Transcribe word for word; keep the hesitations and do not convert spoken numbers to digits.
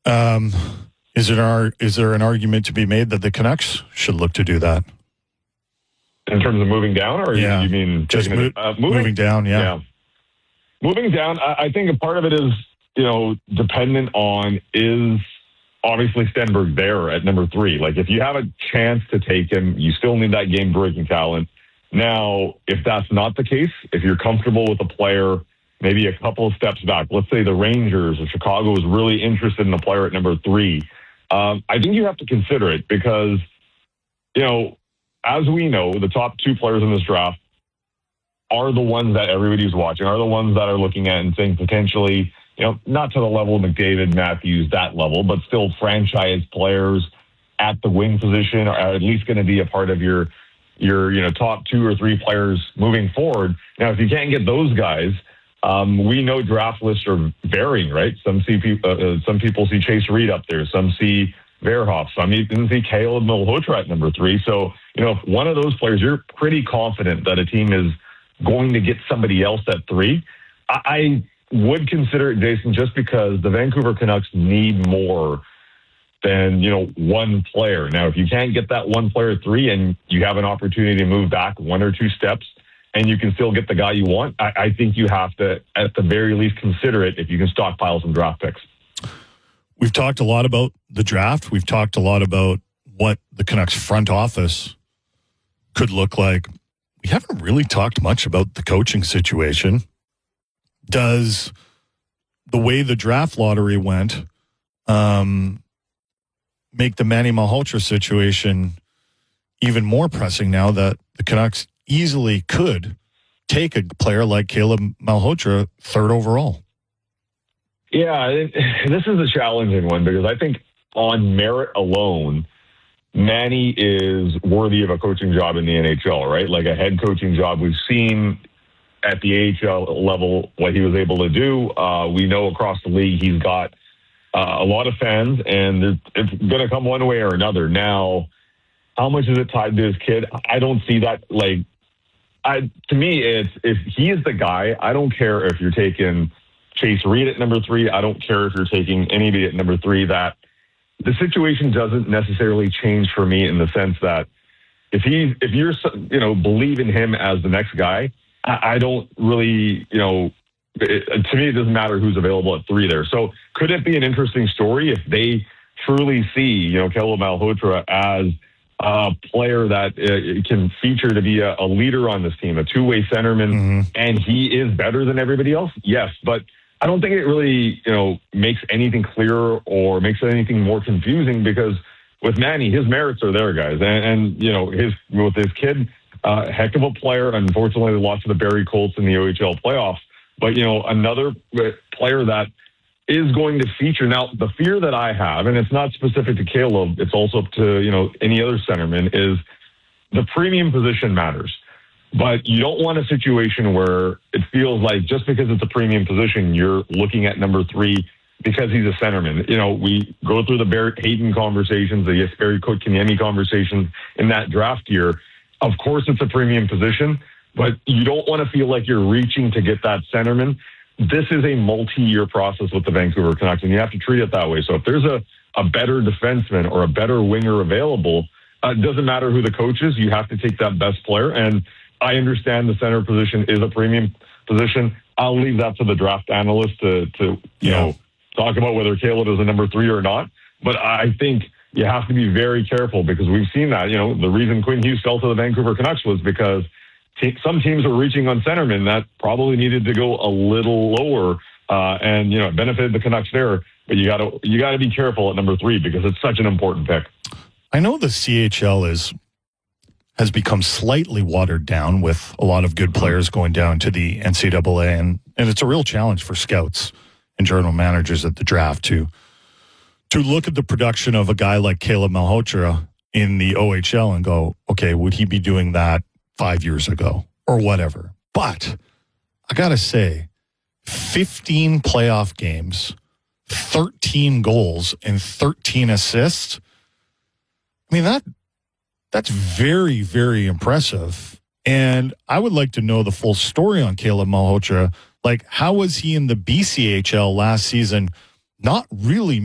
Um, is it our, is there an argument to be made that the Canucks should look to do that? In terms of moving down, or yeah. you mean just mo- uh, moving? moving down? Yeah. yeah. Moving down, I, I think a part of it is, you know, dependent on is obviously Stenberg there at number three. Like, if you have a chance to take him, you still need that game-breaking talent. Now, if that's not the case, if you're comfortable with a player maybe a couple of steps back, let's say the Rangers or Chicago is really interested in a player at number three, um, I think you have to consider it because, you know, as we know, the top two players in this draft are the ones that everybody's watching, are the ones that are looking at and saying potentially, you know, not to the level of McDavid, Matthews, that level, but still franchise players at the wing position are at least going to be a part of your, your, you know, top two or three players moving forward. Now, if you can't get those guys, um, we know draft lists are varying, right? Some see people, uh, some people see Chase Reed up there, some see Verhoff, some even see Caleb Malhotra at number three. So, you know, if one of those players, you're pretty confident that a team is going to get somebody else at three. I, I would consider it, Jason, just because the Vancouver Canucks need more than, you know, one player. Now, if you can't get that one player at three and you have an opportunity to move back one or two steps and you can still get the guy you want, I, I think you have to, at the very least, consider it if you can stockpile some draft picks. We've talked a lot about the draft. We've talked a lot about what the Canucks front office could look like. We haven't really talked much about the coaching situation. Does the way the draft lottery went um, make the Manny Malhotra situation even more pressing now that the Canucks easily could take a player like Caleb Malhotra third overall? Yeah, it, this is a challenging one because I think on merit alone, Manny is worthy of a coaching job in the N H L, right? Like a head coaching job. We've seen at the A H L level what he was able to do. Uh, we know across the league he's got uh, a lot of fans, and it's going to come one way or another. Now, how much is it tied to his kid? I don't see that. Like, I to me, it's if he is the guy, I don't care if you're taking Chase Reed at number three. I don't care if you're taking anybody at number three. That the situation doesn't necessarily change for me in the sense that if he, if you're, you know, believe in him as the next guy, I, I don't really, you know, it, to me, it doesn't matter who's available at three there. So could it be an interesting story if they truly see, you know, Caleb Malhotra as a player that uh, can feature to be a, a leader on this team, a two-way centerman, mm-hmm. and he is better than everybody else? Yes, but I don't think it really, you know, makes anything clearer or makes anything more confusing because with Manny, his merits are there, guys. And, and you know, his with his kid, uh, heck of a player. Unfortunately, they lost to the Barrie Colts in the O H L playoffs. But, you know, another player that is going to feature. Now, the fear that I have, and it's not specific to Caleb, it's also up to, you know, any other centerman, is the premium position matters. But you don't want a situation where it feels like just because it's a premium position, you're looking at number three because he's a centerman. You know, we go through the Barrett Hayton conversations, the Jesperi Kotkaniemi conversations in that draft year. Of course, it's a premium position, but you don't want to feel like you're reaching to get that centerman. This is a multi-year process with the Vancouver Canucks, and you have to treat it that way. So if there's a, a better defenseman or a better winger available, uh, it doesn't matter who the coach is, you have to take that best player. And I understand the center position is a premium position. I'll leave that to the draft analyst to, to you yeah. know, talk about whether Caleb is a number three or not. But I think you have to be very careful because we've seen that. You know, the reason Quinn Hughes fell to the Vancouver Canucks was because te- some teams were reaching on centermen that probably needed to go a little lower, uh, and you know, it benefited the Canucks there. But you got to you got to be careful at number three because it's such an important pick. I know the C H L is. has become slightly watered down with a lot of good players going down to the N C double A. And, and it's a real challenge for scouts and general managers at the draft to, to look at the production of a guy like Caleb Malhotra in the O H L and go, okay, would he be doing that five years ago or whatever? But I got to say, fifteen playoff games, thirteen goals, and thirteen assists. I mean, that That's very, very impressive. And I would like to know the full story on Caleb Malhotra. Like, how was he in the B C H L last season? Not really